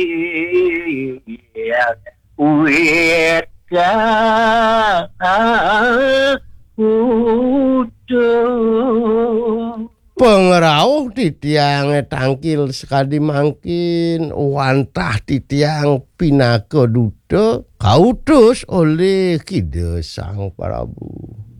Weka utuh pengrauh titiang tangkil sekali mangkin wantah titiang pinaga duda kautus oleh Kida Sang Prabu.